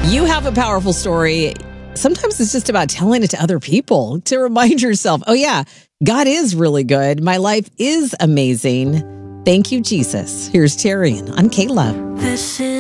You have a powerful story. Sometimes it's just about telling it to other people to remind yourself, oh, yeah, God is really good. My life is amazing. Thank you, Jesus. Here's Terrian on K-Love. This is